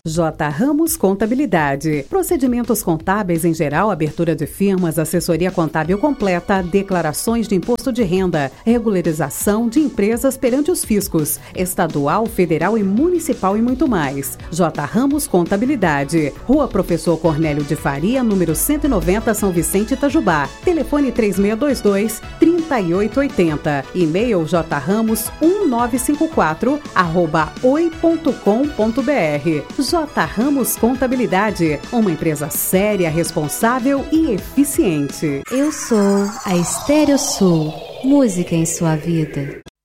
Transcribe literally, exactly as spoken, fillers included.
J. Ramos Contabilidade. Procedimentos contábeis em geral, abertura de firmas, assessoria contábil completa, declarações de imposto de renda, regularização de empresas perante os fiscos, estadual, federal e municipal e muito mais. J. Ramos Contabilidade. Rua Professor Cornélio de Faria, número cento e noventa, São Vicente, Itajubá. Telefone três seis dois dois, três oito oito zero. E-mail jramos um nove cinco quatro arroba oi ponto com ponto br. J. Ramos Contabilidade, uma empresa séria, responsável e eficiente. Eu sou a Estéreo Sul. Música em sua vida.